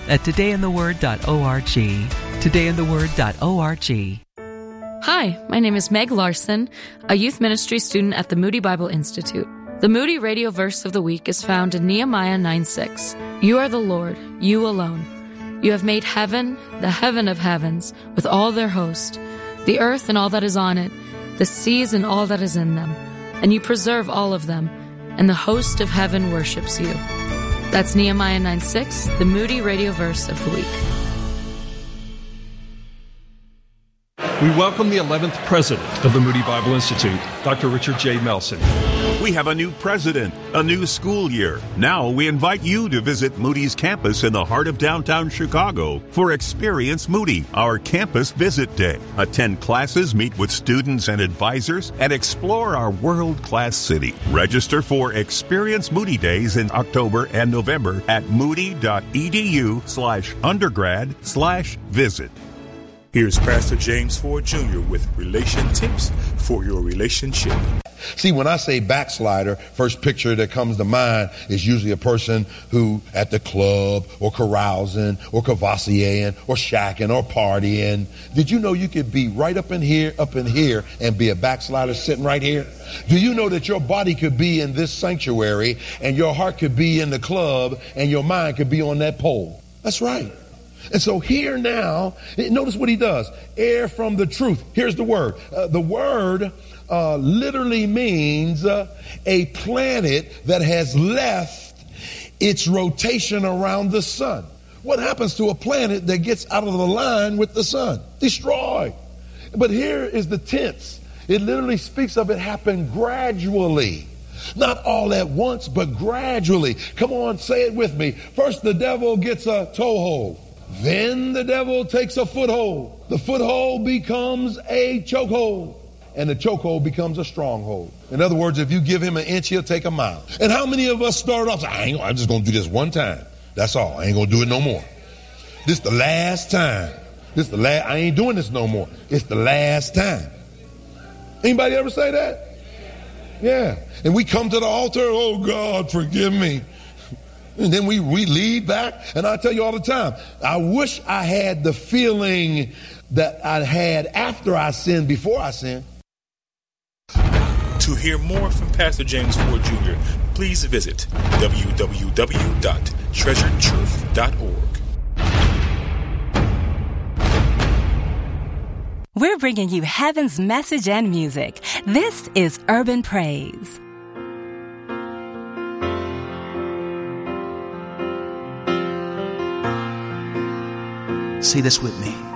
at todayintheword.org. todayintheword.org. Hi, my name is Meg Larson, a youth ministry student at the Moody Bible Institute. The Moody Radio Verse of the Week is found in Nehemiah 9:6. You are the Lord, you alone. You have made heaven, the heaven of heavens, with all their host, the earth and all that is on it, the seas and all that is in them, and you preserve all of them, and the host of heaven worships you. That's Nehemiah 9:6, the Moody Radio Verse of the Week. We welcome the 11th president of the Moody Bible Institute, Dr. Richard J. Melson. We have a new president, a new school year. Now we invite you to visit Moody's campus in the heart of downtown Chicago for Experience Moody, our campus visit day. Attend classes, meet with students and advisors, and explore our world-class city. Register for Experience Moody Days in October and November at moody.edu/undergrad/visit. Here's Pastor James Ford Jr. with relation tips for your relationship. See, when I say backslider, first picture that comes to mind is usually a person who at the club or carousing or cavassiering or shacking or partying. Did you know you could be right up in here and be a backslider sitting right here? Do you know that your body could be in this sanctuary and your heart could be in the club and your mind could be on that pole? That's right. And so here now, notice what he does. Err from the truth. Here's the word. The word literally means a planet that has left its rotation around the sun. What happens to a planet that gets out of the line with the sun? Destroyed. But here is the tense. It literally speaks of it happened gradually. Not all at once, but gradually. Come on, say it with me. First, the devil gets a toehold. Then the devil takes a foothold. The foothold becomes a chokehold. And the chokehold becomes a stronghold. In other words, if you give him an inch, he'll take a mile. And how many of us start off, I'm just going to do this one time. That's all. I ain't going to do it no more. This the last time. I ain't doing this no more. It's the last time. Anybody ever say that? Yeah. And we come to the altar, oh God, forgive me. And then we lead back. And I tell you all the time, I wish I had the feeling that I had after I sinned, before I sinned. To hear more from Pastor James Ford Jr., please visit www.treasuredtruth.org. We're bringing you heaven's message and music. This is Urban Praise. Say this with me.